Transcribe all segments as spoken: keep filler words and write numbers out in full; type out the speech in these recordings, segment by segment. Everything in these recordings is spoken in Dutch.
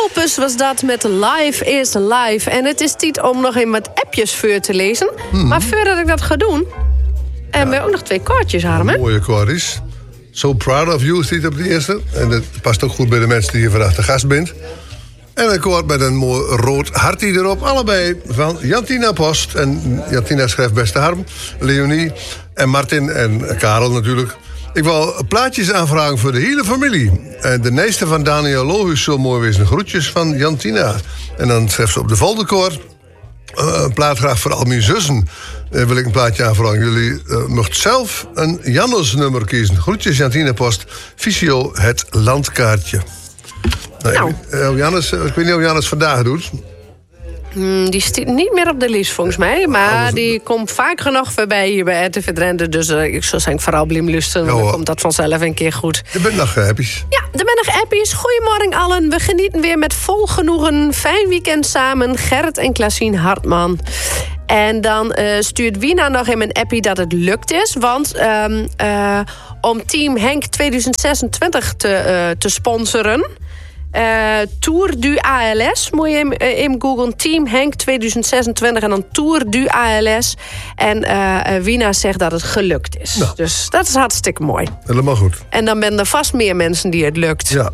Opus was dat met Live is Live. En het is tijd om nog even wat appjes voor te lezen. Hmm. Maar voordat ik dat ga doen... hebben ja. we ook nog twee kaartjes, Harm, hè? Mooie kaartjes. So proud of you staat op de eerste. En dat past ook goed bij de mensen die hier vandaag de gast bent. En een koord met een mooi rood hartje erop. Allebei van Jantina Post. En Jantina schrijft beste Harm, Leonie en Martin en Karel natuurlijk. Ik wil plaatjes aanvragen voor de hele familie. En de meeste van Daniel Lohuis zo mooi wezen. Groetjes van Jantina. En dan schrijft ze op de volgende uh, een plaat graag voor al mijn zussen. Uh, wil ik een plaatje aanvragen. Jullie uh, mocht zelf een Jannes nummer kiezen. Groetjes Jantina Post. Visio het landkaartje. Nou, nou. Ik, uh, Jannes, ik weet niet of Jannes vandaag doet. Hmm, die staat niet meer op de lijst volgens mij. Maar Alles... die komt vaak genoeg voorbij hier bij R T V Drenthe. Dus uh, ik zou zeggen, vooral blijven luisteren. Ja, dan komt dat vanzelf een keer goed. Er bent nog uh, appies. Ja, er ben nog appies. Goedemorgen allen. We genieten weer met vol genoegen. Fijn weekend samen. Gerrit en Klaasien Hartman. En dan uh, stuurt Wina nog in een appie dat het lukt is. Want um, uh, om Team Henk tweeduizend zesentwintig te, uh, te sponsoren... Uh, Tour du A L S, moet je in, uh, in googlen. Team Henk tweeduizend zesentwintig en dan Tour du A L S. En uh, Wina zegt dat het gelukt is. Nou. Dus dat is hartstikke mooi. Helemaal goed. En dan ben er vast meer mensen die het lukt. Ja.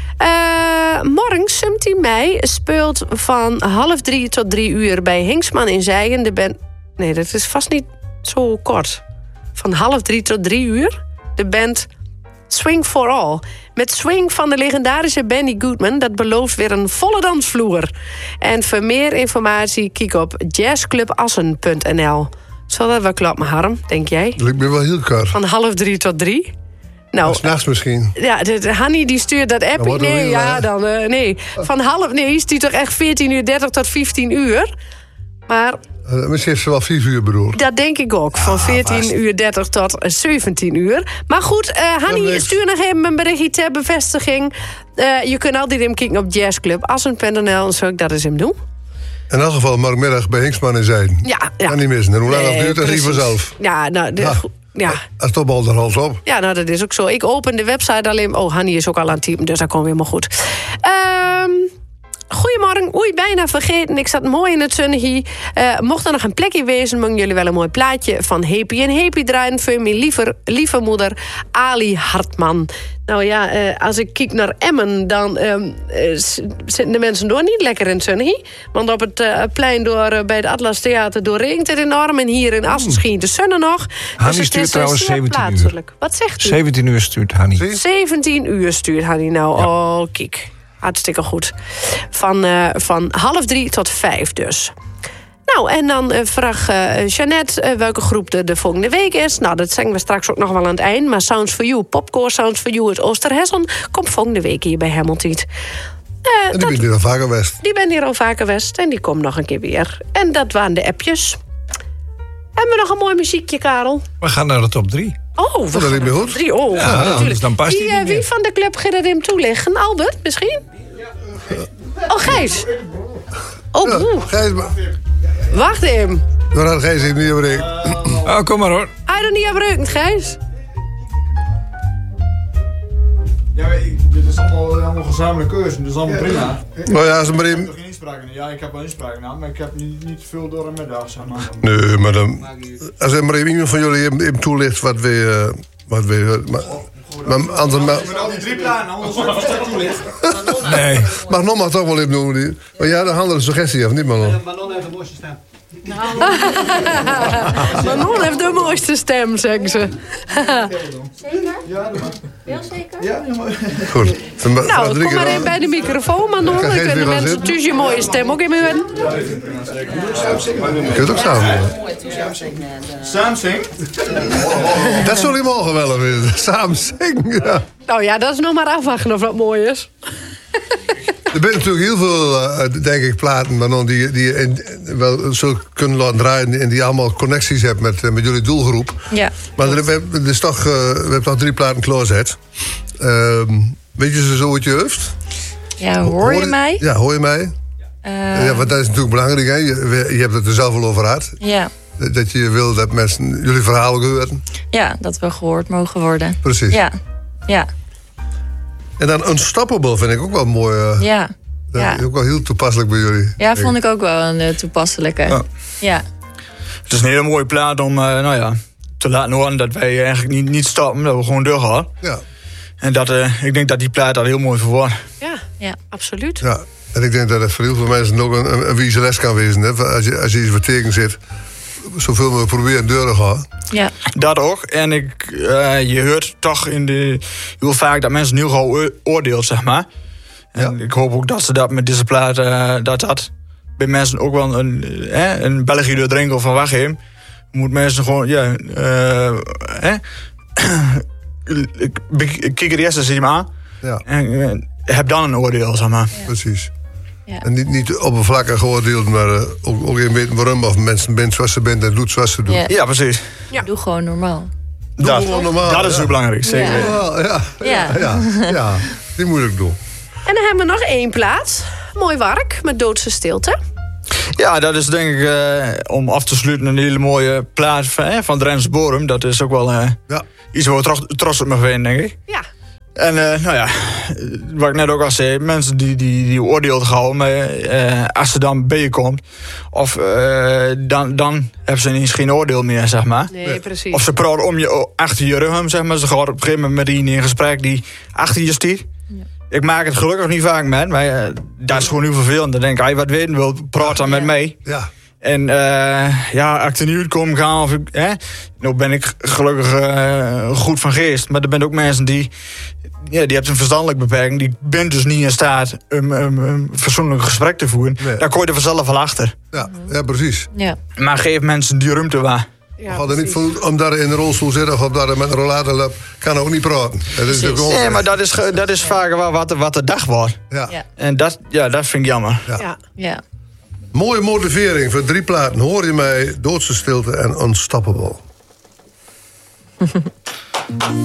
Uh, morgen, zeventien mei, speelt van half drie tot drie uur bij Hinksman in Zeijen. De band... Nee, dat is vast niet zo kort. Van half drie tot drie uur. De band Swing for All. Met Swing van de legendarische Benny Goodman. Dat belooft weer een volle dansvloer. En voor meer informatie kijk op jazzclubassen punt n l. Zal dat wel kloppen, Harm, denk jij? Ik ben wel heel kort. Van half drie tot drie? Nou, s'nachts misschien. Ja, de, de Hanny die stuurt dat app. Nee, heel, ja, uh... dan uh, nee. Van half, nee, is die toch echt veertien uur dertig tot vijftien uur. Maar... Uh, misschien heeft ze wel vijf uur bedoeld. Dat denk ik ook. Van veertien uur dertig tot zeventien uur. Maar goed, uh, Hanny, stuur nog even een berichtje ter bevestiging. Uh, je kunt altijd hem kijken op jazzclubassen punt n l. En zo ik dat eens hem doen. In elk geval morgenmiddag bij Hinksman in Zijden. Ja, ja. Kan niet missen. En hoe lang nee, dat duurt, dat zie je vanzelf. Ja, nou... De, ja. Ja. Als toch al er hals op. Ja, nou, dat is ook zo. Ik open de website alleen... Oh, Hanny is ook al aan het typen, dus dat komt helemaal goed. Ehm... Um, Goedemorgen, oei, bijna vergeten. Ik zat mooi in het zonnetje. Uh, mocht er nog een plekje wezen, mogen jullie wel een mooi plaatje van Happy en Happy draaien voor mijn lieve, lieve moeder Ali Hartman. Nou ja, uh, als ik kijk naar Emmen, dan uh, uh, zitten de mensen door niet lekker in het zonnetje. Want op het uh, plein door, uh, bij het Atlas Theater door regent het enorm. En hier in Assen schijnt de zon nog. Hanny dus stuurt is, trouwens zeventien uur. Wat zegt u? zeventien uur stuurt Hanny. zeventien uur stuurt Hanny nou. Ja. Oh, kijk. Hartstikke goed. Van, uh, van half drie tot vijf dus. Nou, en dan uh, vraag uh, Jeannette uh, welke groep de, de volgende week is. Nou, dat zeggen we straks ook nog wel aan het eind. Maar Sounds for You, Popcore Sounds for You uit Oosterhessen... komt volgende week hier bij Hamilton. Uh, en die dat, bent hier al vaker West. Die bent hier al vaker West en die komt nog een keer weer. En dat waren de appjes. Hebben we nog een mooi muziekje, Karel? We gaan naar de top drie. Oh, we gaan naar de top drie. Oh, ja, natuurlijk. Dus dan past die, die uh, wie van de club gaat er hem toelichten? Albert, misschien? Oh, Gijs. Oh, ja, Gijs, maar... Wacht even. Dan had Gijs even niet bereikt. Oh, kom maar hoor. Hij er niet gebruikt, Gijs. Ja, ik, dit is allemaal, allemaal gezamenlijke keuze, dus allemaal prima. Nou ja, ze maar even... Ik heb toch geen inspraak in. Ja, ik heb wel inspraak in, maar ik heb niet, niet veel door een middag, zeg maar. Nee, maar dan... Als er maar even iemand van jullie even, even toelicht wat we... Uh, wat we uh, maar, maar, anders, maar, met al die drie plannen, anders wordt het stuk toelicht. Nee. Mag nog maar toch wel even doen. Maar ja, dan handelde een suggestie of niet, Manon? Manon heeft een mooiste stem. Manon heeft de mooiste stem, zeggen ze. Zeker? Ja, heel zeker? Ja, goed. Van, nou, van kom maar in bij de microfoon, Manon. Dan kunnen mensen thuis je mooie stem ook in hebben. Je kunt ook samen doen. Samen zingen? Dat zal hij morgen wel even samen zingen. Ja. Nou ja, dat is nog maar afwachten of dat mooi is. Er zijn natuurlijk heel veel, uh, denk ik, platen Manon, die, die in, wel zo kunnen laten draaien en die allemaal connecties hebben met, uh, met jullie doelgroep. Ja. Maar er, we, er is toch, uh, we hebben toch drie platen klaarzet. Uh, weet je ze zo uit je hoofd? Ja, hoor je hoor, mij? Ja, hoor je mij? Uh, ja, want dat is natuurlijk belangrijk, hè? Je, je hebt het er zelf al over gehad. Ja. Dat je wil dat mensen jullie verhalen horen. Ja, dat we gehoord mogen worden. Precies. Ja, ja. En dan Unstoppable vind ik ook wel mooi. Uh, ja. Dat Ja. is ook wel heel toepasselijk bij jullie. Ja, vond ik ook wel een uh, toepasselijke. Ja. Ja. Het is een hele mooie plaat om uh, nou ja, te laten horen dat wij eigenlijk niet, niet stoppen. Dat we gewoon doorgaan. Ja. En dat, uh, ik denk dat die plaat daar heel mooi voor wordt. Ja, Ja. absoluut. Ja. En ik denk dat het voor heel veel mensen ook een, een, een wijze les kan wezen. Hè? Als je, als je iets vertekend zit, zoveel mogelijk proberen deur te gaan. Ja. Dat ook. En ik, uh, je hoort toch in de, heel vaak dat mensen heel gauw oordeelt, zeg maar. En Ja. ik hoop ook dat ze dat met deze plaat, uh, dat dat bij mensen ook wel een, uh, een België doordrinkel van weggeven. Moet mensen gewoon, ja, uh, hè? ik, ik kijk er eerst eens even aan. Ja, En uh, heb dan een oordeel, zeg maar. precies. Ja. En niet, niet oppervlakkig geoordeeld, maar uh, ook, ook even weten waarom. Of mensen bent zoals ze bent en doet zoals ze doen. Ja. Ja, precies. Ja. Doe gewoon normaal. Doe Dat, gewoon normaal. dat is ja. ook belangrijk, zeker. Ja. weten. Ja, ja, ja, Ja. ja, ja. Die moet ik doen. En dan hebben we nog één plaat. Mooi werk met Doodse Stilte. Ja, dat is denk ik, uh, om af te sluiten, een hele mooie plaat van, hè, van Drents Borum. Dat is ook wel uh, Ja. iets waar we trots, trots op mag zijn, denk ik. Ja. En uh, nou ja, wat ik net ook al zei, mensen die, die, die oordeelt houden, maar uh, als ze dan bij je komt, of uh, dan, dan hebben ze ineens geen oordeel meer, zeg maar. Nee, Nee. precies. Of ze praten om je, achter je rug, zeg maar. Ze gaan op een gegeven moment met die in gesprek die achter je stiet. Ja. Ik maak het gelukkig niet vaak met, maar uh, dat is gewoon heel vervelend. Dan denk ik, als je wat weten wil, praat dan Ja. met mij. Ja, En uh, ja, als ik er niet uitkom gaan, of ik, hè, nou ben ik gelukkig uh, goed van geest. Maar er zijn ook mensen die, ja, die hebben een verstandelijk beperking. Die bent dus niet in staat om um, um, um, fatsoenlijk gesprek te voeren. Nee. Daar kom je er vanzelf wel achter. ja, ja, precies. Ja. Maar geef mensen die ruimte waar. Ja, Ga er niet precies. voor, omdat hij in de rolstoel zit of dat hij met een rollator loopt, kan ook niet praten. Dat is natuurlijk Nee, onrecht. maar dat is, ge- dat is vaak wel wat, wat de dag wordt. Ja. Ja. En dat, ja, dat vind ik jammer. Ja. Ja. Ja. Mooie motivering voor drie platen. Hoor je mij, Doodse Stilte en Unstoppable.